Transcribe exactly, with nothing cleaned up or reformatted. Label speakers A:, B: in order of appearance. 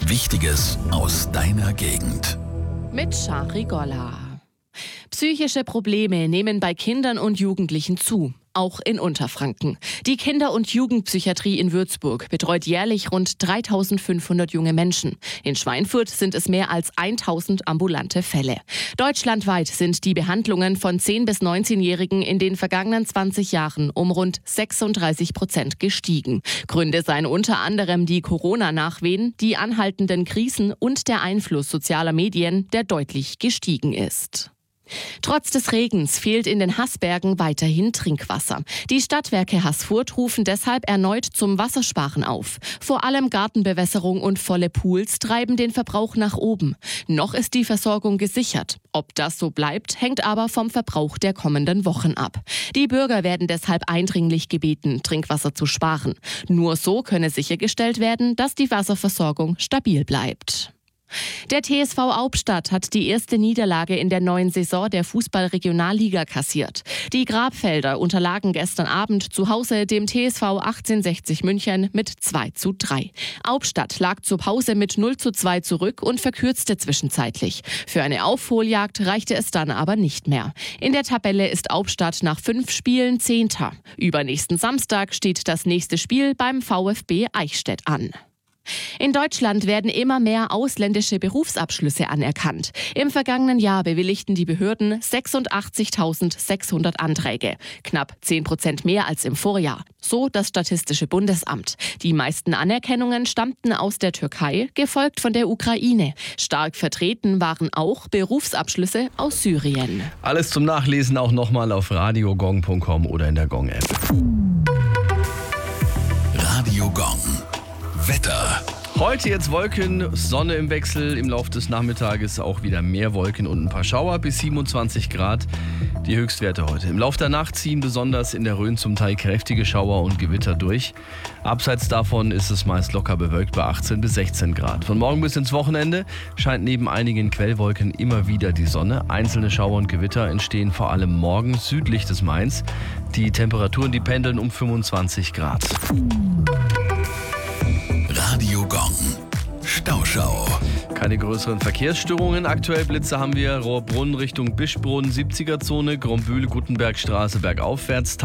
A: Wichtiges aus deiner Gegend.
B: Mit Shari Golla. Psychische Probleme nehmen bei Kindern und Jugendlichen zu, auch in Unterfranken. Die Kinder- und Jugendpsychiatrie in Würzburg betreut jährlich rund dreitausendfünfhundert junge Menschen. In Schweinfurt sind es mehr als tausend ambulante Fälle. Deutschlandweit sind die Behandlungen von zehn- bis neunzehnjährigen in den vergangenen zwanzig Jahren um rund sechsunddreißig Prozent gestiegen. Gründe seien unter anderem die Corona-Nachwehen, die anhaltenden Krisen und der Einfluss sozialer Medien, der deutlich gestiegen ist. Trotz des Regens fehlt in den Haßbergen weiterhin Trinkwasser. Die Stadtwerke Haßfurt rufen deshalb erneut zum Wassersparen auf. Vor allem Gartenbewässerung und volle Pools treiben den Verbrauch nach oben. Noch ist die Versorgung gesichert. Ob das so bleibt, hängt aber vom Verbrauch der kommenden Wochen ab. Die Bürger werden deshalb eindringlich gebeten, Trinkwasser zu sparen. Nur so könne sichergestellt werden, dass die Wasserversorgung stabil bleibt. Der T S V Aubstadt hat die erste Niederlage in der neuen Saison der Fußball-Regionalliga kassiert. Die Grabfelder unterlagen gestern Abend zu Hause dem T S V achtzehnhundertsechzig München mit zwei zu drei. Aubstadt lag zur Pause mit null zu zwei zurück und verkürzte zwischenzeitlich. Für eine Aufholjagd reichte es dann aber nicht mehr. In der Tabelle ist Aubstadt nach fünf Spielen Zehnter. Übernächsten Samstag steht das nächste Spiel beim VfB Eichstätt an. In Deutschland werden immer mehr ausländische Berufsabschlüsse anerkannt. Im vergangenen Jahr bewilligten die Behörden sechsundachtzigtausendsechshundert Anträge. Knapp zehn Prozent mehr als im Vorjahr. So das Statistische Bundesamt. Die meisten Anerkennungen stammten aus der Türkei, gefolgt von der Ukraine. Stark vertreten waren auch Berufsabschlüsse aus Syrien.
C: Alles zum Nachlesen auch nochmal auf radiogong punkt com oder in der Gong-App.
A: Radio Gong. Wetter.
C: Heute jetzt Wolken, Sonne im Wechsel, im Laufe des Nachmittages auch wieder mehr Wolken und ein paar Schauer bis siebenundzwanzig Grad. Die Höchstwerte heute. Im Laufe der Nacht ziehen besonders in der Rhön zum Teil kräftige Schauer und Gewitter durch. Abseits davon ist es meist locker bewölkt bei achtzehn bis sechzehn Grad. Von morgen bis ins Wochenende scheint neben einigen Quellwolken immer wieder die Sonne. Einzelne Schauer und Gewitter entstehen vor allem morgen südlich des Mains. Die Temperaturen, die pendeln um fünfundzwanzig Grad.
A: Radio Gong. Stauschau.
C: Keine größeren Verkehrsstörungen. Aktuell Blitze haben wir Rohrbrunn Richtung Bischbrunn, siebziger Zone, Grombühl, Gutenbergstraße bergaufwärts.